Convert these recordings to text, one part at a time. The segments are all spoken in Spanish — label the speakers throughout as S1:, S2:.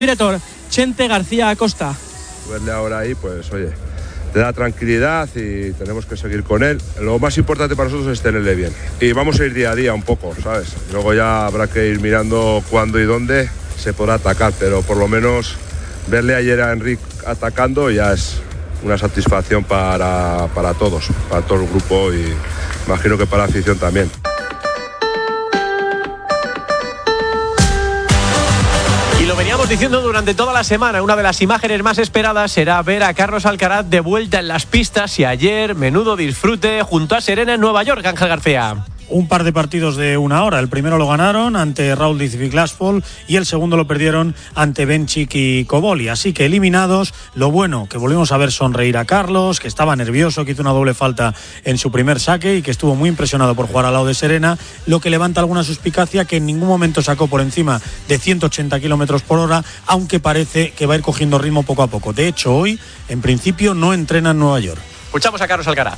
S1: Director Chente García Acosta.
S2: Verle ahora ahí, pues oye, te da tranquilidad y tenemos que seguir con él. Lo más importante para nosotros es tenerle bien. Y vamos a ir día a día un poco, ¿sabes? Luego ya habrá que ir mirando cuándo y dónde se podrá atacar, pero por lo menos verle ayer a Enric atacando ya es una satisfacción para todos, para todo el grupo y imagino que para la afición también.
S3: Y lo veníamos diciendo durante toda la semana, una de las imágenes más esperadas será ver a Carlos Alcaraz de vuelta en las pistas y ayer, menudo disfrute junto a Serena en Nueva York, Ángel García.
S4: Un par de partidos de 1 hora. El primero lo ganaron ante Raúl Diaz-Glaspol y el segundo lo perdieron ante Benchik y Koboli. Así que eliminados, lo bueno que volvimos a ver sonreír a Carlos, que estaba nervioso, que hizo una doble falta en su primer saque y que estuvo muy impresionado por jugar al lado de Serena, lo que levanta alguna suspicacia que en ningún momento sacó por encima de 180 kilómetros por hora, aunque parece que va a ir cogiendo ritmo poco a poco. De hecho, hoy, en principio, no entrena en Nueva York.
S3: Escuchamos a Carlos Alcaraz.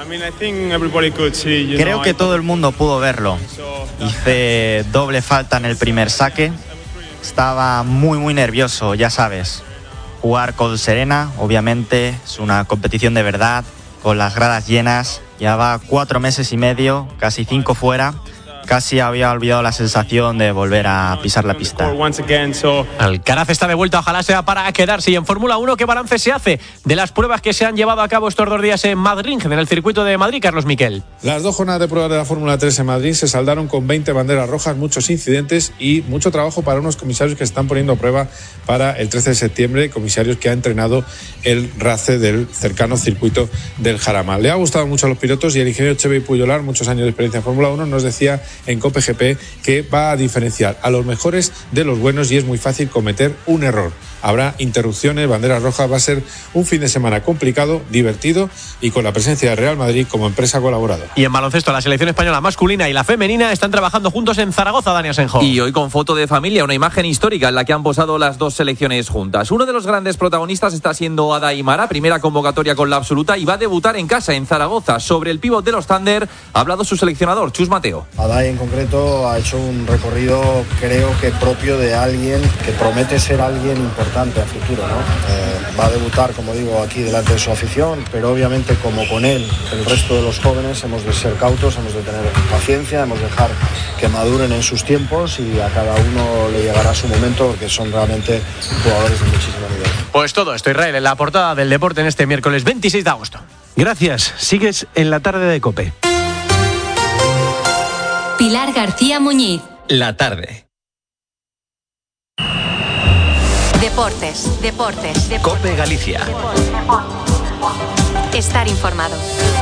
S5: Creo que todo el mundo pudo verlo. Hice doble falta en el primer saque. Estaba muy nervioso, ya sabes. Jugar con Serena, obviamente, es una competición de verdad, con las gradas llenas. Llevaba 4 meses y medio, casi 5 fuera. Casi había olvidado la sensación de volver a pisar la pista.
S3: Alcaraz está de vuelta, ojalá sea para quedarse. Y en Fórmula 1, ¿qué balance se hace de las pruebas que se han llevado a cabo estos 2 días en Madrid, en el circuito de Madrid, Carlos Miquel?
S6: Las 2 jornadas de pruebas de la Fórmula 3 en Madrid se saldaron con 20 banderas rojas, muchos incidentes y mucho trabajo para unos comisarios que se están poniendo a prueba para el 13 de septiembre, comisarios que ha entrenado el RACE del cercano circuito del Jarama. Le ha gustado mucho a los pilotos y el ingeniero Chevy Puyolar, muchos años de experiencia en Fórmula 1, nos decía en COPE GP que va a diferenciar a los mejores de los buenos y es muy fácil cometer un error. Habrá interrupciones, banderas rojas, va a ser un fin de semana complicado, divertido y con la presencia de Real Madrid como empresa colaboradora.
S3: Y en baloncesto, la selección española masculina y la femenina están trabajando juntos en Zaragoza, Dani Asenjo.
S7: Y hoy con foto de familia, una imagen histórica en la que han posado las 2 selecciones juntas. Uno de los grandes protagonistas está siendo Ada Aimara, primera convocatoria con la absoluta y va a debutar en casa, en Zaragoza. Sobre el pívot de los Thunder ha hablado su seleccionador, Chus Mateo.
S8: Ada en concreto ha hecho un recorrido, creo que propio de alguien que promete ser alguien importante a futuro, ¿no? Va a debutar, como digo, aquí delante de su afición, pero obviamente como con él, el resto de los jóvenes hemos de ser cautos, hemos de tener paciencia, hemos de dejar que maduren en sus tiempos y a cada uno le llegará su momento porque son realmente jugadores de muchísimo nivel.
S3: Pues todo esto, Israel, en la portada del deporte en este miércoles 26 de agosto.
S9: Gracias, sigues en la tarde de COPE.
S10: Pilar García Muñiz.
S7: La tarde.
S10: Deportes.
S9: COPE Galicia.
S10: Estar informado.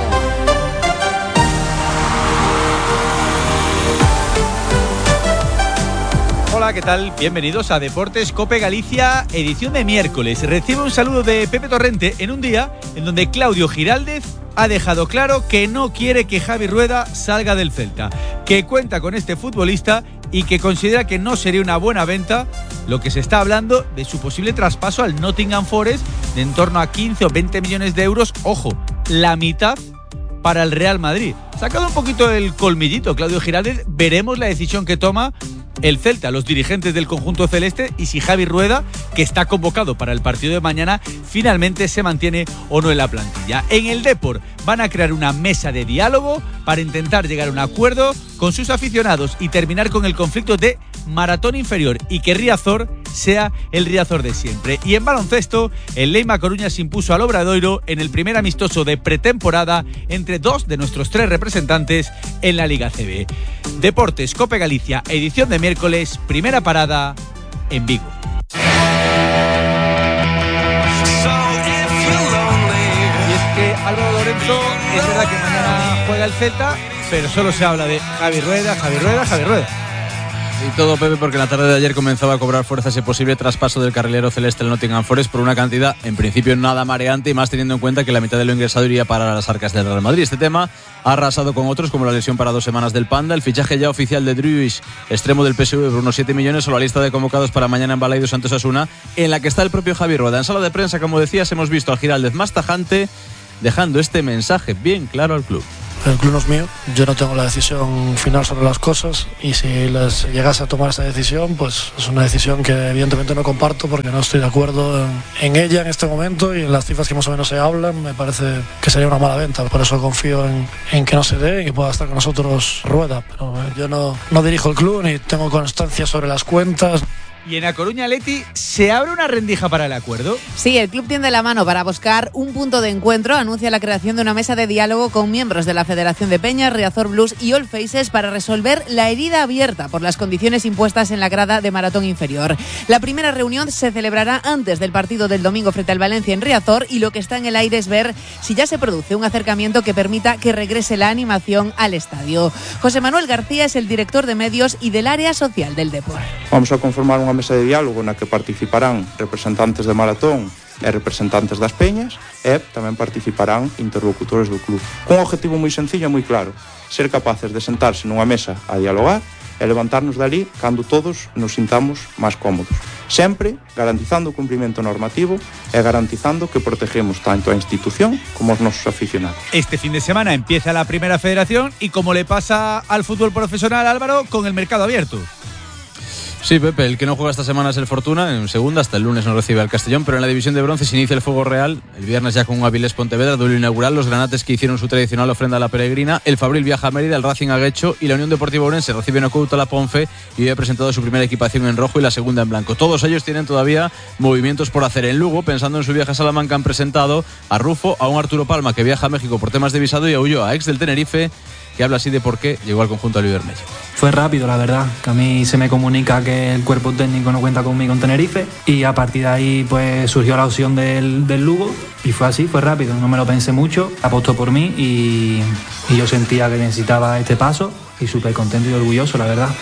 S11: Hola, ¿qué tal? Bienvenidos a Deportes COPE Galicia, edición de miércoles. Recibe un saludo de Pepe Torrente en un día en donde Claudio Giraldez ha dejado claro que no quiere que Javi Rueda salga del Celta, que cuenta con este futbolista y que considera que no sería una buena venta lo que se está hablando de su posible traspaso al Nottingham Forest de en torno a 15 o 20 millones de euros. Ojo, la mitad para el Real Madrid. Sacado un poquito el colmillito Claudio Giraldez, veremos la decisión que toma el Celta, los dirigentes del conjunto celeste, y si Javi Rueda, que está convocado para el partido de mañana, finalmente se mantiene o no en la plantilla. En el Depor van a crear una mesa de diálogo para intentar llegar a un acuerdo con sus aficionados y terminar con el conflicto de maratón inferior y que Riazor sea el Riazor de siempre. Y en baloncesto, el Leima Coruña se impuso al Obradoiro en el primer amistoso de pretemporada entre 2 de nuestros 3 representantes en la Liga CB. Deportes COPE Galicia, edición de miércoles, primera parada en Vigo. Y es que Álvaro Lorenzo, es verdad que mañana juega el Celta, pero solo se habla de Javi Rueda.
S12: Y todo, Pepe, porque en la tarde de ayer comenzaba a cobrar fuerza ese posible traspaso del carrilero celeste al Nottingham Forest por una cantidad en principio nada mareante y más teniendo en cuenta que la mitad de lo ingresado iría para las arcas del Real Madrid. Este tema ha arrasado con otros como la lesión para 2 semanas del Panda, el fichaje ya oficial de Druish, extremo del PSV por unos 7 millones o la lista de convocados para mañana en Balaidos Santos Asuna, en la que está el propio Javi Rueda. En sala de prensa, como decías, hemos visto al Giraldez más tajante, dejando este mensaje bien claro al club.
S13: El club no es mío, yo no tengo la decisión final sobre las cosas y si les llegase a tomar esa decisión, pues es una decisión que evidentemente no comparto porque no estoy de acuerdo en ella en este momento y en las cifras que más o menos se hablan. Me parece que sería una mala venta, por eso confío en que no se dé y que pueda estar con nosotros Rueda. Pero yo no dirijo el club ni tengo constancia sobre las cuentas.
S11: Y en A Coruña Athletic se abre una rendija para el acuerdo.
S14: Sí, el club tiende la mano para buscar un punto de encuentro. Anuncia la creación de una mesa de diálogo con miembros de la Federación de Peñas, Riazor Blues y All Faces para resolver la herida abierta por las condiciones impuestas en la grada de maratón inferior. La primera reunión se celebrará antes del partido del domingo frente al Valencia en Riazor y lo que está en el aire es ver si ya se produce un acercamiento que permita que regrese la animación al estadio. José Manuel García es el director de medios y del área social del deporte.
S15: Vamos a conformar unha mesa de diálogo na que participarán representantes de maratón e representantes das peñas e tamén participarán interlocutores do club. Con un objetivo moi sencillo e moi claro, ser capaces de sentarse nunha mesa a dialogar e levantarnos dali cando todos nos sintamos máis cómodos. Sempre garantizando o cumprimento normativo e garantizando que protegemos tanto a institución como os nosos aficionados.
S11: Este fin de semana empieza la primera federación y como le pasa al fútbol profesional, Álvaro, con el mercado abierto.
S12: Sí, Pepe, el que no juega esta semana es el Fortuna, en segunda, hasta el lunes no recibe al Castellón, pero en la división de bronce se inicia el Fuego Real, el viernes ya con un Avilés Pontevedra, duelo inaugural, los granates que hicieron su tradicional ofrenda a la peregrina, el Fabril viaja a Mérida, el Racing a Guecho y la Unión Deportiva Ourense recibe en Ocouto a la Ponfe y hoy ha presentado su primera equipación en rojo y la segunda en blanco. Todos ellos tienen todavía movimientos por hacer. En Lugo, pensando en su viaje a Salamanca, han presentado a Rufo, a un Arturo Palma que viaja a México por temas de visado y a Ulloa, ex del Tenerife, que habla así de por qué llegó al conjunto albiverde.
S16: Fue rápido, la verdad, que a mí se me comunica que el cuerpo técnico no cuenta conmigo en Tenerife y a partir de ahí pues surgió la opción del Lugo y fue así, fue rápido, no me lo pensé mucho, apostó por mí y yo sentía que necesitaba este paso y súper contento y orgulloso, la verdad.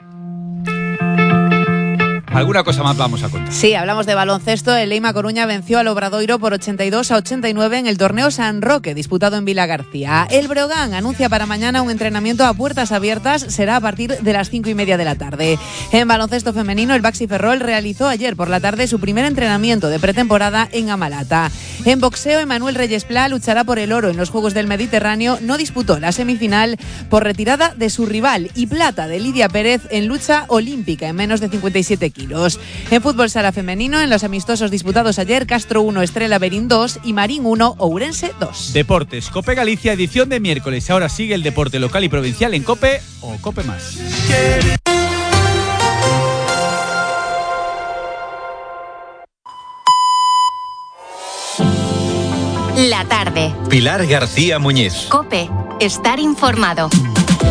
S11: Alguna cosa más vamos a contar.
S14: Sí, hablamos de baloncesto. El Leima Coruña venció al Obradoiro por 82-89 en el torneo San Roque, disputado en Vilagarcía. El Breogán anuncia para mañana un entrenamiento a puertas abiertas. Será a partir de las 5:30 de la tarde. En baloncesto femenino, el Baxi Ferrol realizó ayer por la tarde su primer entrenamiento de pretemporada en Amalata. En boxeo, Emanuel Reyes Pla luchará por el oro en los Juegos del Mediterráneo. No disputó la semifinal por retirada de su rival y plata de Lidia Pérez en lucha olímpica en menos de 57 kilos. En fútbol sala femenino, en los amistosos disputados ayer, Castro 1, Estrela Berín 2 y Marín 1, Ourense 2.
S11: Deportes, Cope Galicia, edición de miércoles. Ahora sigue el deporte local y provincial en Cope o Cope Más.
S10: La tarde.
S9: Pilar García Muñiz.
S10: Cope, estar informado.